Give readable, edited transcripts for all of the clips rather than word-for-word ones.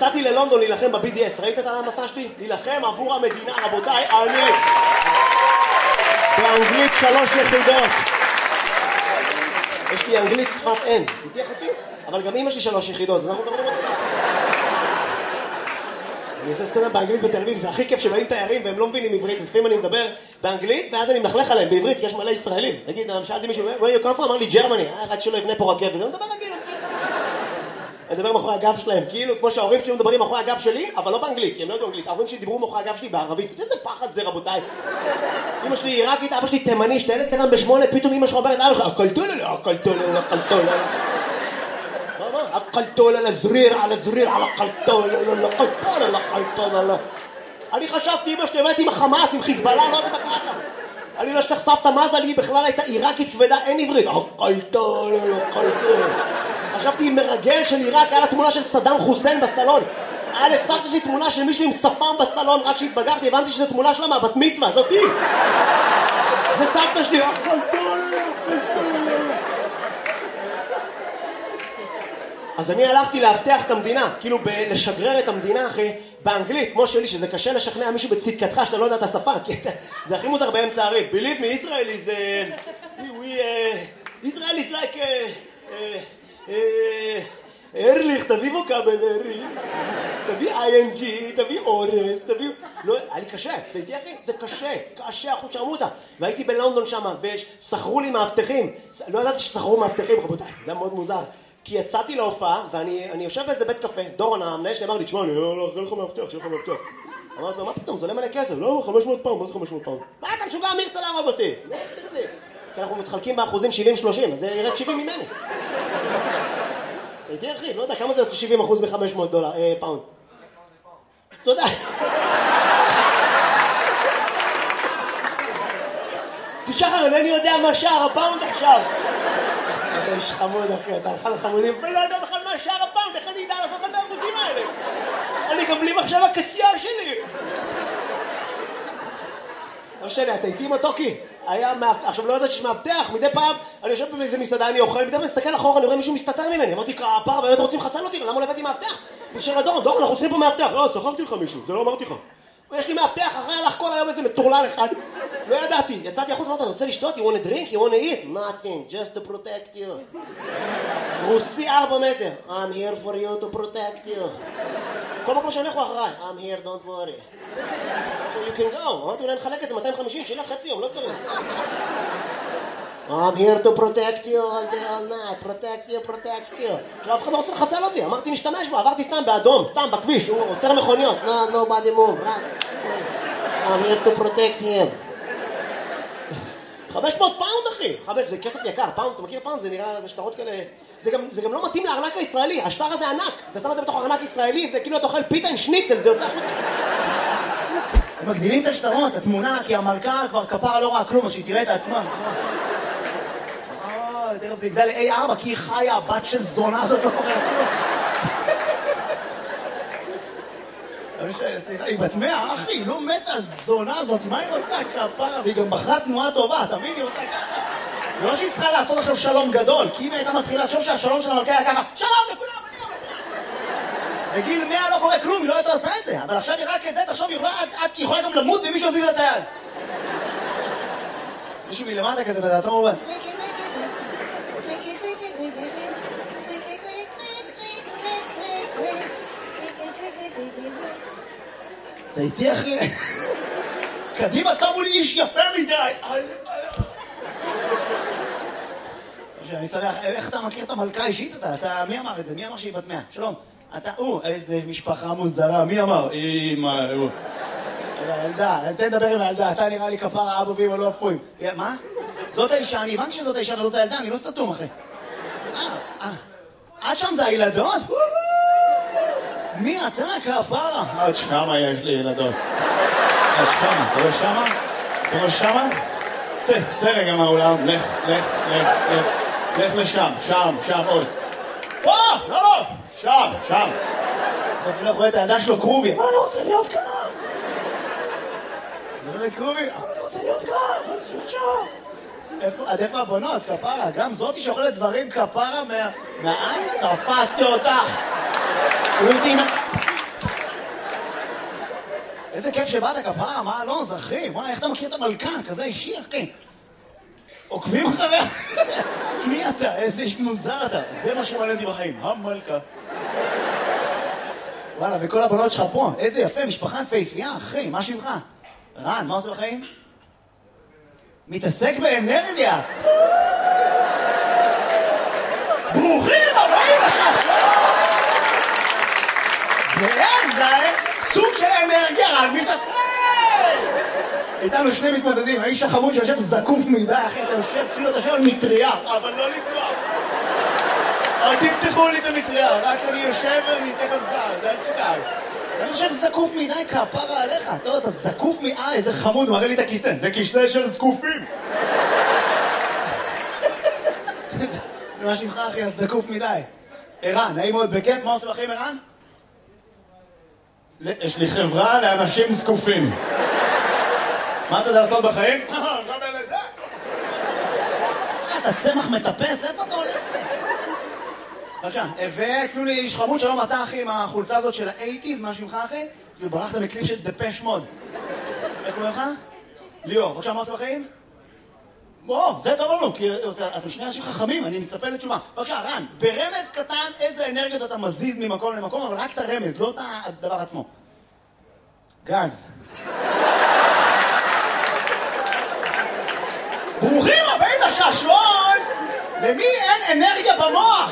נסעתי ללונדון להילחם ב-BDS, ראית את המסע שלי? להילחם עבור המדינה, רבותיי, אני באנגלית 3 יחידות. יש לי אנגלית שפת אם, תתייח אותי? אבל גם אמא שלי 3 יחידות, אז אנחנו מדברים אותי. אני עושה סטנדאפ באנגלית בתל אביב, זה הכי כיף שבאים תיירים והם לא מבינים עברית, אז לפעמים אני מדבר באנגלית ואז אני מלכלך עליהם בעברית, כי יש מלא ישראלים. נגיד, שאלתי מישהו, where you come from? אמר לי, גרמני, רק שלא יבנה פה רכבת. אני מדבר רגיל. אני מדבר מאחורי הגב שלהם, כאילו כמו שההורים שלי מדברים מאחורי הגב שלי, אבל לא באנגלית, כי הם לא יודעים אנגלית. ההורים שלי דיברו מאחורי הגב שלי בערבית. איזה פחד זה, רבותיי. אמא שלי עיראקית, אבא שלי תימני, שתלד קטן ב8, פתאום אמא שלך אומרת, אבא שלך, הקלטול על הזריר, על הזריר, על הקלטול, על הקלטול. אני חשבתי, אמא שלי, באמת עם החמאס, עם חיזבאללה, לא יודעת מה קרה שם. אני לא אשכח סבתא מזה, לי בכלל הייתה עיראקית כבדה, אין עברית. הקלטול, הקלטול. חשבתי עם מרגל של עיראק, היה לה תמונה של סדאם חוסיין בסלון. היה לסבתא שלי תמונה של מישהו עם שפם בסלון, רק שהתבגרתי, הבנתי שזו תמונה שלה מהבת מצווה, זאתי. זה סבתא שלי, הקלטול. אז אני הלכתי להבטח את המדינה, כאילו לשגרר את המדינה אחי, באנגלית, כמו שלי, שזה קשה לשכנע מישהו בצדקתך שאתה לא יודע את השפה, כי זה הכי מוזר באמצע הריב. Believe me, Israel is... Israel is like... ארליך, תביא ווקאבל ארליך, תביא ING, תביא אורס, תביא... לא, היה לי קשה, תהייתי אחי? זה קשה, קשה, אחוז שרמותה. והייתי בלונדון שם, ושכרו לי מאבטחים. לא ידעתי ששכרו מאבטחים, רבותיי, זה היה מאוד מוזר. כי יצאתי להופעה, ואני יושב באיזה בית קפה, דורון המנהל שלי אמר לי, תשמע, אני לא לך מאבטח, שיהיה לך מאבטח. אמרתי לו, מה פתאום, זה עולה מלא כסף, לא, 500 פאונד, מה זה 500 פאונד? מה אתה משוגע, מי ירצה להרוג אותי? כי אנחנו מתחלקים באחוזים 70-30, אז זה ירד 70 ממני. הייתי אחי, לא יודע, כמה זה יוצא 70% מ-500 פאונד? תודה. תשחר, אינני יודע מה שער הפאונד עכשיו. אתה איש חמוד אחי, אתה אחד החמודים, ולא יודע בכלל מה שער הפאונד, איך אני אדע לעשות לך את האחוזים האלה? אני גם בלי מחשב הכסייה שלי. לא משנה, אתה איתי מתוקי? עכשיו לא יודעת שיש מאבטח, מדי פעם אני יושב באיזה מסעדה, אני אוכל, מדי פעם מסתכל אחורה, אני רואה מישהו מסתתר ממני, אמרתי, כפרה, באמת רוצים לחסל אותי, למה לא הבאתי מאבטח? נשאר לדורון, דורון, אנחנו צריכים פה מאבטח. לא, שכחתי לך מישהו, זה לא אמרתי לך. יש לי מאבטח, אחרי הלך כל היום איזה מטורלל אחד. לא ידעתי, יצאתי החוץ, אמרתי, אתה רוצה לשתות? You want a drink? You want to eat? Nothing, just to protect you. רוסי 4 מטר. I'm here for you to protect you. כל מקום שאני הולך הוא אחריי. I'm here, don't worry. You can go. אמרתי, אולי נחלק את זה 250, שילך חצי יום, לא צריך. I'm here to protect you all day, all night. Protect you, protect you. עכשיו, אף אחד לא רוצה לחסל אותי. אמרתי, נשתמש בו. עברתי סתם באדום, סתם בכביש. הוא עוצר מכוניות. No, nobody move. I'm here to protect him. 500 פאונד, אחי. זה כסף יקר. פאונד, אתה מכיר פאונד? זה נראה, זה שטרות כאלה. זה גם לא מתאים לארנק הישראלי. השטר הזה ענק. אתה שם את זה בתוך ארנק ישראלי, זה כאילו אתה אוכל פיתה עם שניצל, זה יוצא החוצה. הם מגדילים את השטרות, התמונה, כי המלכה כבר כפרה לא ראה כלום, אז שהיא תראה את עצמה. תראה, זה יגדל ל-A4, כי היא חיה, הבת של זונה הזאת לא קורה כלום. סליחה, היא בת 100, אחי, היא לא מתה הזונה הזאת, מה היא רוצה כפרה? והיא גם בחרה תנועה טובה, תבין, היא עושה ככה. זה לא שהיא צריכה לעשות עכשיו שלום גדול, כי אם הייתה מתחילה לחשוב שהשלום של המלכה היה ככה, שלום לכולם, אני אומר. בגיל 100 לא קורה כלום, היא לא הייתה עושה את זה, אבל עכשיו היא רק את זה, תחשוב, את יכולה גם למות ומישהו יזיז לה את היד. מישהו מלמטה כזה, ואתה אומר, אתה איתי אחי? קדימה שמו לי איש יפה מדי. אני שמח, איך אתה מכיר את המלכה אישית אתה? מי אמר את זה? מי אמר שהיא בת 100? שלום. אתה, איזה משפחה מוזרה, מי אמר? אמא, הילדה, תן לדבר עם הילדה, אתה נראה לי כפרה אבו ואמא לא אפויים. מה? זאת האישה, אני הבנתי שזאת האישה וזאת הילדה, אני לא סתום אחי. עד שם זה הילדות? מי אתה כפרה? עד שמה יש לי ילדות. עד שמה, אתה רואה שמה? אתה רואה שמה? צא רגע מהאולם, לך לשם, שם עוד. לא, שם. בסוף אני לא רואה את הידע שלו קרובי. אבל אני רוצה להיות כאן. זה לא קרובי, אבל אני רוצה להיות כאן. אני רוצה להיות שם. עד איפה הבונות, כפרה? גם זאתי שאוכלת דברים כפרה מהעין? תפסתי אותך. איזה כיף שבאת כפרה, מה אלון, זה אחי, וואי, איך אתה מכיר את המלכה? כזה אישי, אחי. עוקבים אחריה? מי אתה? איזה איש מוזר אתה. זה מה שמעניין אותי בחיים, המלכה. וואלה, וכל הבנות שלך פה, איזה יפה, משפחה יפהפייה, אחי, מה שמך? רן, מה עושה בחיים? מתעסק באנרגיה. ברוכים הבאים לשם. זה סוג של אנרגיה, רק מתעסק. איתנו שני מתמודדים, האיש החמוד שיושב זקוף מדי, אחי, אתה יושב כאילו אתה יושב על מטריה, אבל לא לפתוח. אל תפתחו לי את המטריה, רק אני יושב וניתן על זר, אל תדאג. אני חושב זקוף מדי, כפרה עליך. אתה יודע, אתה זקוף איזה חמוד, מראה לי את הכיסא. זה כיסא של זקופים. מה שמך, אחי, אז זקוף מדי. ערן, נעים מאוד בכיף, מה עושה בחיים, ערן? יש לי חברה לאנשים זקופים. מה אתה יודע לעשות בחיים? גם לזה. אתה צמח מטפס, איפה אתה הולך? בבקשה, ותנו לי איש חמוד, שלום אתה אחי עם החולצה הזאת של ה-80's, מה שמך אחי? ברחת מקליפ של דפש מוד. איך קוראים לך? ליאור, בבקשה, מה עושה בחיים? בוא, זה טוב לנו, כי אתם שני אנשים חכמים, אני מצפה לתשובה. בבקשה, רן, ברמז קטן איזה אנרגיות אתה מזיז ממקום למקום, אבל רק את הרמז, לא את הדבר עצמו. גז. ברוכים הבאים לשעשועון! למי אין אנרגיה במוח?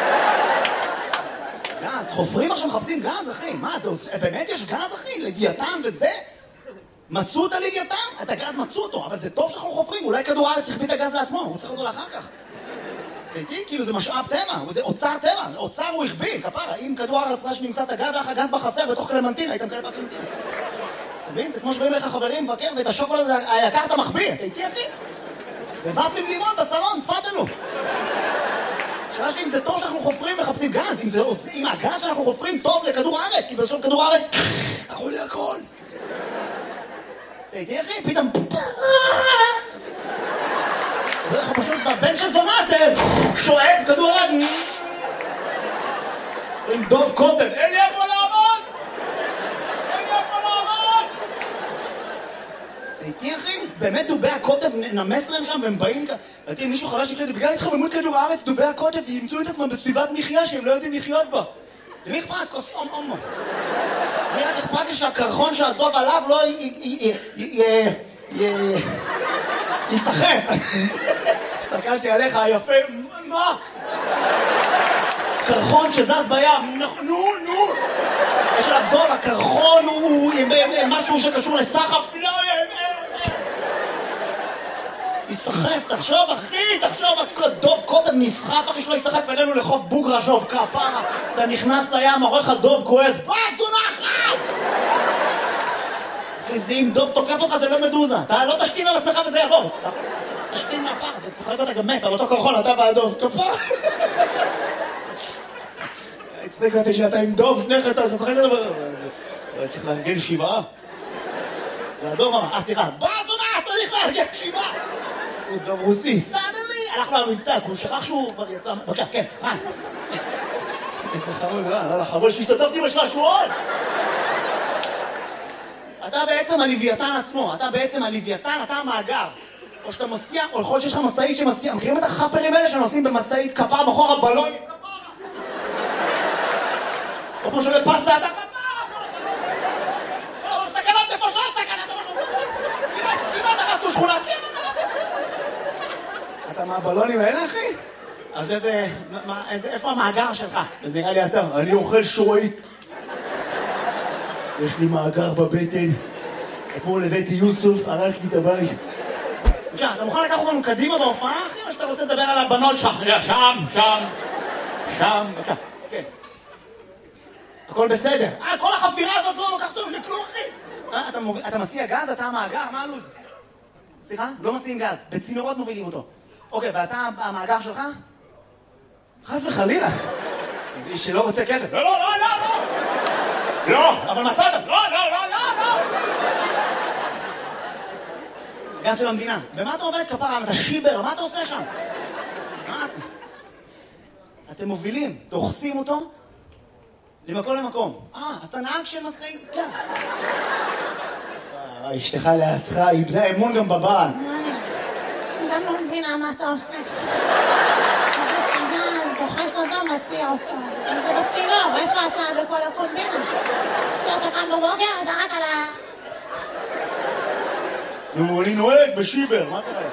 גז, חופרים עכשיו מחפשים גז, אחי. מה, זה באמת יש גז, אחי? לוויתן וזה? מצאו את הלוויתן? את הגז מצאו אותו, אבל זה טוב שאנחנו חופרים. אולי כדור הארץ החביא את הגז לעצמו, הוא צריך אותו לאחר כך. תראי, כאילו זה משאב טבע, זה אוצר טבע. אוצר הוא החביא, כפרה. אם כדור הארץ רש נמצא את הגז, לך הגז בחצר בתוך קלמנטין, היית מקבל בקלמנטין. אתה מבין? זה כמו שבאים לך חברים מבקר ואת השוקולד היקר אתה מחביא. תראי, אחי? ובפלים לימון בסלון, תפדלו. שאלה שלי אם זה טוב שאנחנו חופרים מחפשים גז, אם הגז שאנחנו חופרים טוב לכדור הארץ, כי בסוף כדור הארץ, הכל יהיה הכל. תראי אחי, פתאום... אנחנו פשוט בבן של זונה זה שואב כדור הארץ. עם דוב קוטב, אין לי איפה לעמוד! אין לי איפה לעמוד! תראי אחי, באמת דובי הקוטב נמס להם שם והם באים כאן. ואתם מישהו חרש לקראת, בגלל התחממות כדור הארץ, דובי הקוטב ימצאו את עצמם בסביבת מחיה שהם לא יודעים לחיות בה. למי אכפת? כוס אומו. אני רק אכפת לי שהקרחון שהדוב עליו לא יסחף. הסתכלתי עליך, יפה, מה? קרחון שזז בים, נו. יש עליו דוב, הקרחון הוא משהו שקשור לסחף, לא יסחף, תחשוב אחי, דוב קודם נסחף אחי שלא יסחף אלינו לחוף בוגרשוב, כפרה. אתה נכנס לים, עורך הדוב כועס, צונחת! אחי, זה אם דוב תוקף אותך זה לא מדוזה, אתה לא תשתין על עצמך וזה יעבור. תשתין מהפר, אתה צחק אותה גם מת, על אותו קרחון, אתה והדוב, כפרה. הצחיק אותי שאתה עם דוב, שניך אתה צחק אותה, צריך לארגן 7. והדוב אמר, סליחה, צונחת, צריך לארגן 7. הוא דוב רוסי, סדלי, הלך לו המבטא, הוא שכח שהוא כבר יצא... בבקשה, כן, רן. איזה חמוד, רן, חמוד שהשתתפתי בשעשועון. אתה בעצם הלוויתן עצמו, אתה המאגר. או שאתה מסיע, או יכול להיות שיש לך מסעית שמסיע. מכירים את החפרים האלה שנוסעים במסעית כפרה מאחור הבלון? או כמו שעולה פסה, אתה כפרה! אבל סכנת נפשות, כמעט הרסנו שכונה, אתה מהבלונים האלה, אחי? אז איפה המאגר שלך? אז נראה לי אתה, אני אוכל שורית. יש לי מאגר בבטן. אתמול הבאתי יוסוף, הרגתי את הבית. בבקשה, אתה מוכן לקחת אותנו קדימה בהופעה, אחי? או שאתה רוצה לדבר על הבנות שלך? שם, בבקשה, כן. הכל בסדר. כל החפירה הזאת לא לוקחת אותנו לכלום, אחי. אתה מסיע גז, אתה המאגר, מה הלו"ז? סליחה? לא מסיעים גז, בצינורות מובילים אותו. אוקיי, ואתה המאגר שלך? חס וחלילה. זה איש שלא רוצה כסף. לא, אבל מצאת. לא. גז של המדינה. במה אתה עובד כפרה? אתה שיבר, מה אתה עושה שם? אתם מובילים, דוחסים אותו, למקום למקום. אז אתה נהג של משאית גז. אשתך לידך איבדה אמון גם בבעל. אני גם לא מבינה מה אתה עושה. מזיז את הגז, דוחס אותו, מסיע אותו. אם זה בצינור, איפה אתה בכל הקומבינה? אתה קם בבוקר, אתה רק על ה... נו, אני נוהג בשיבר, מה קרה?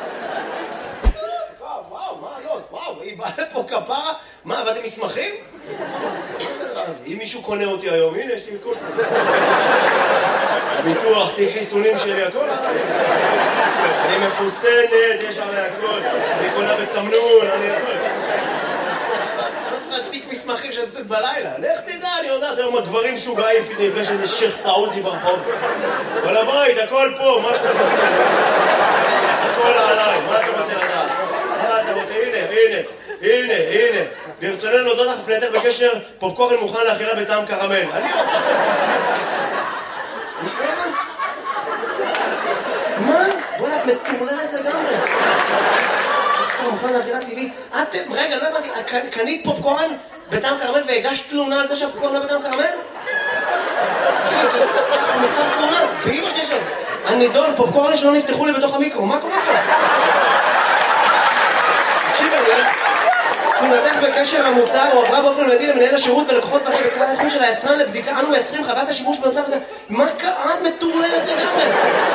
וואו, היא באה לפה כפרה? מה, באתם מסמכים? אם מישהו קונה אותי היום, הנה, יש לי הכל. ביטוח, תיק חיסונים שלי, הכל. אני מחוסנת, יש עלי הכל. אני קונה בתמנון, אני הכל. לא צריכה תיק מסמכים שאני יוצאת בלילה. לך תדע, אני יודעת, היום הגברים שוגעים, נפגש איזה שייך סעודי ברחוב. אבל הבית, הכל פה, מה שאתה רוצה. הכל עליי, מה אתה רוצה לדעת? אתה רוצה, הנה. ברצוננו להודות לך פנייתך בקשר, פופקורן מוכן לאכילה בטעם קרמל. אני עושה... מה? בוא'נה, את מטורללת לגמרי. פופקורן מוכן לאכילה טבעית. רגע, לא הבנתי, קנית פופקורן בטעם קרמל והגשת תלונה על זה שהפופקורן לא בטעם קרמל? מכתב תלונה, באמא שלי שלו. הנידון, פופקורן שלא נפתחו לי בתוך המיקרו, מה קורה פה? תקשיב, תלונתך בקשר המוצר הועברה באופן מיידי למנהל השירות ולקוחות ועדת בקרת האיכות של היצרן לבדיקה. אנו מייצרים חוות השימוש במוצר וזה. מה קרה? את מטורללת לגמרי.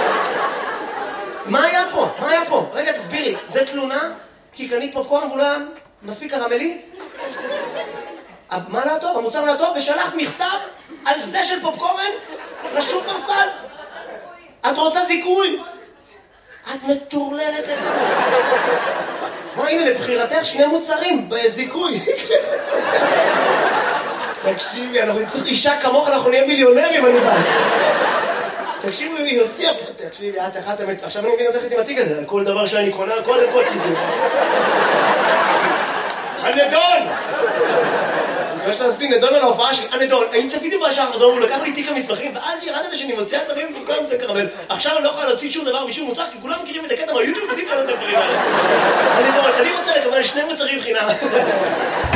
מה היה פה? רגע, תסבירי. זה תלונה? כי קנית פופקורן והוא לא היה מספיק קרמלי? מה לא טוב? המוצר לא טוב? ושלחת מכתב על זה של פופקורן לשופרסל? את רוצה זיכוי? את מטורללת לגמרי. מה, הנה, לבחירתך שני מוצרים בזיכוי. תקשיבי, אנחנו נצטרך אישה כמוך, אנחנו נהיה מיליונרים, אני בא. תקשיבי, היא הוציאה פה. תקשיבי, את אחת אמת. עכשיו אני מבין אותך עם התיק הזה, על כל דבר שאני קונה, קודם כל כזה. הנדון! יש לה לשים נדון על ההופעה שלי, הנדון, האם צפיתי בשעה חזור, הוא לקח לי תיק המסמכים, ואז ירדתי שאני מוציאה דברים במקום את הקרמל. עכשיו אני לא יכולה להוציא שום דבר משום מוצר, כי כולם מכירים את הקטע מהיוטיוב, יודעים כאלה את הדברים האלה. הנדון, אני רוצה לקבל 2 מוצרים חינם.